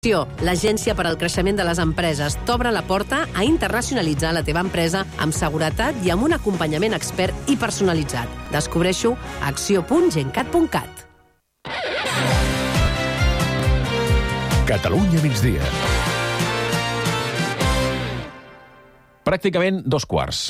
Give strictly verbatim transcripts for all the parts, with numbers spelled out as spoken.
L'Agència per al Creixement de les Empreses t'obre la porta a internacionalitzar la teva empresa amb seguretat i amb un acompanyament expert i personalitzat. Descobreixo a acció punt gencat punt cat. Catalunya migdia. Pràcticament dos quarts.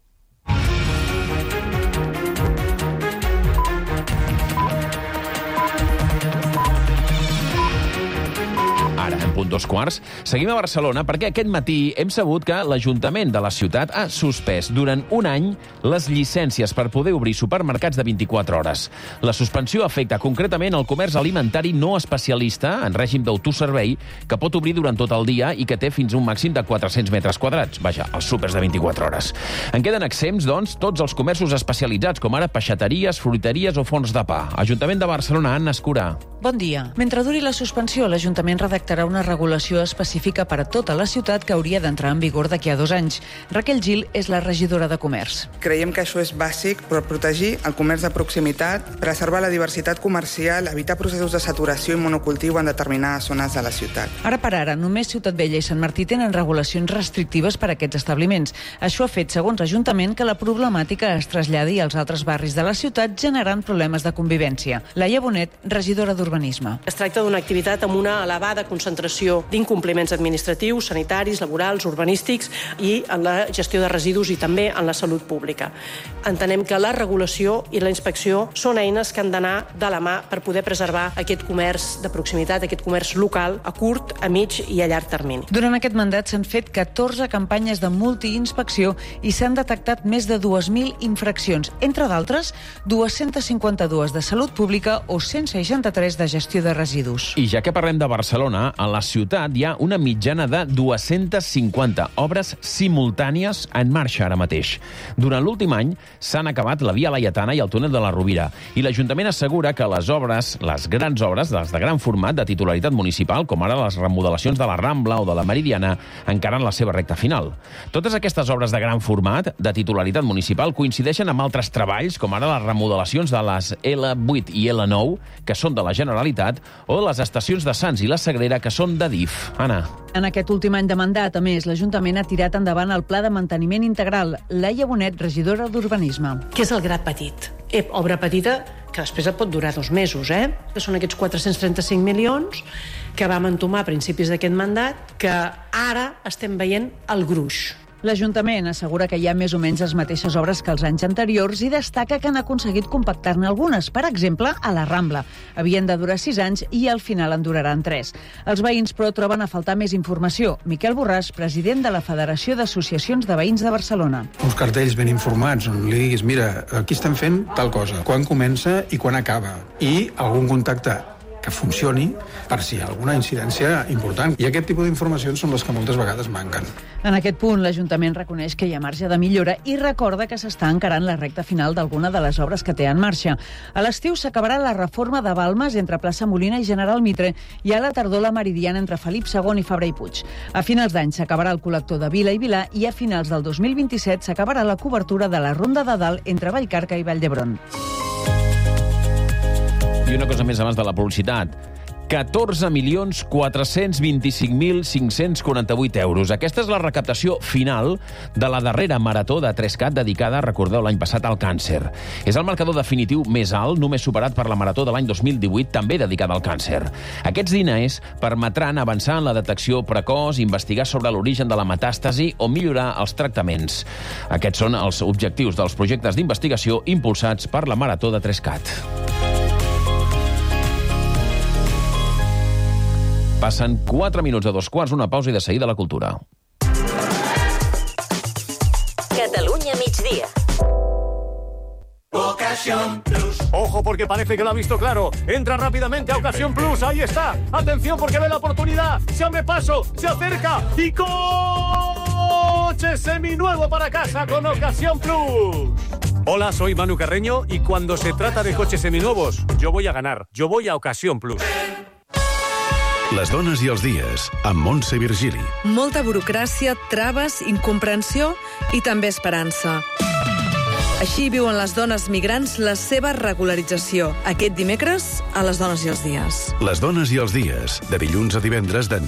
Ara, en punt dos quarts, seguim a Barcelona perquè aquest matí hem sabut que l'Ajuntament de la ciutat ha suspès durant un any les llicències per poder obrir supermercats de vint-i-quatre hores. La suspensió afecta concretament el comerç alimentari no especialista en règim d'autoservei que pot obrir durant tot el dia i que té fins a un màxim de quatre-cents metres quadrats. Vaja, els súpers de vint-i-quatre hores. En queden exempts, doncs, tots els comerços especialitzats, com ara peixateries, fruiteries o forns de pa. Ajuntament de Barcelona, Anna Escurà. Bon dia. Mentre duri la suspensió, l'Ajuntament redactarà una regulació específica per a tota la ciutat que hauria d'entrar en vigor d'aquí a dos anys. Raquel Gil és la regidora de Comerç. Creiem que això és bàsic per protegir el comerç de proximitat, preservar la diversitat comercial, evitar processos de saturació i monocultiu en determinades zones de la ciutat. Ara per ara, només Ciutat Vella i Sant Martí tenen regulacions restrictives per a aquests establiments. Això ha fet, segons l'Ajuntament, que la problemàtica es traslladi als altres barris de la ciutat, generant problemes de convivència. Laia Bonet, regidora d'Urbanisme. Es tracta d'una activitat amb una elevada concentració d'incompliments administratius, sanitaris, laborals, urbanístics i en la gestió de residus i també en la salut pública. Entenem que la regulació i la inspecció són eines que han d'anar de la mà per poder preservar aquest comerç de proximitat, aquest comerç local a curt, a mig i a llarg termini. Durant aquest mandat s'han fet catorze campanyes de multiinspecció i s'han detectat més de dues mil infraccions, entre d'altres, dos-centes cinquanta-dues de salut pública o cent seixanta-tres de gestió de residus. I ja que parlem de Barcelona, a la ciutat hi ha una mitjana de dues-centes cinquanta obres simultànies en marxa ara mateix. Durant l'últim any s'han acabat la Via Laietana i el túnel de la Rovira, i l'Ajuntament assegura que les obres, les grans obres, les de gran format de titularitat municipal, com ara les remodelacions de la Rambla o de la Meridiana, encara en la seva recta final. Totes aquestes obres de gran format, de titularitat municipal, coincideixen amb altres treballs, com ara les remodelacions de les L vuit i L nou, que són de la Generalitat, o de les estacions de Sants i la Sagrera, que són de D I F. Anna. En aquest últim any de mandat, a més, l'Ajuntament ha tirat endavant el Pla de Manteniment Integral. Laia Bonet, regidora d'Urbanisme. Què és el grat petit? Eh, obra petita que després et pot durar dos mesos, eh? Que són aquests quatre-cents trenta-cinc milions que vam entomar a principis d'aquest mandat, que ara estem veient el gruix. L'Ajuntament assegura que hi ha més o menys les mateixes obres que els anys anteriors i destaca que han aconseguit compactar-ne algunes. Per exemple, a la Rambla. Havien de durar sis anys i al final en duraran tres. Els veïns, però, troben a faltar més informació. Miquel Borràs, president de la Federació d'Associacions de Veïns de Barcelona. Uns cartells ben informats on li diguis, mira, aquí estem fent tal cosa, quan comença i quan acaba. I algun contacte que funcioni per si hi ha alguna incidència important. I aquest tipus d'informacions són les que moltes vegades manquen. En aquest punt, l'Ajuntament reconeix que hi ha marge de millora i recorda que s'està encarant la recta final d'alguna de les obres que té en marxa. A l'estiu s'acabarà la reforma de Balmes entre Plaça Molina i General Mitre i a la tardor la Meridiana entre Felip segon i Fabra i Puig. A finals d'any s'acabarà el col·lector de Vila i Vilà i a finals del dos mil vint-i-set s'acabarà la cobertura de la Ronda de Dalt entre Vallcarca i Vall d'Hebron. I una cosa més abans de la publicitat. catorze milions quatre-cents vint-i-cinc mil cinc-cents quaranta-vuit euros. Aquesta és la recaptació final de la darrera marató de Trescat dedicada, recordeu, l'any passat al càncer. És el marcador definitiu més alt, només superat per la marató de l'any dos mil divuit, també dedicada al càncer. Aquests diners permetran avançar en la detecció precoç, investigar sobre l'origen de la metàstasi o millorar els tractaments. Aquests són els objectius dels projectes d'investigació impulsats per la marató de Trescat. Passen quatre minuts a dos quarts, una pausa i de seguida la cultura. Catalunya migdia. Ocasión Plus. Ojo, porque parece que lo ha visto claro. Entra rápidamente a Ocasión Plus. Ahí está. Atención, porque ve la oportunidad. Se abre paso, se acerca y coche seminuevo para casa con Ocasión Plus. Hola, soy Manu Carreño y cuando se trata de coches seminuevos, yo voy a ganar. Yo voy a Ocasión Plus. Les dones i els dies, amb Montse Virgili. Molta burocràcia, traves, incomprensió i també esperança. Així viuen les dones migrants la seva regularització. Aquest dimecres, a Les dones i els dies. Les dones i els dies, de dilluns a divendres de